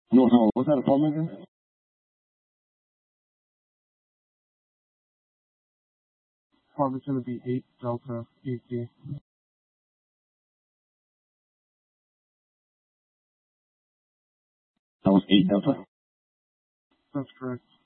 No, no, was that a problem again? Probably going to be 8 Delta ET. That was 8 Delta? That's correct.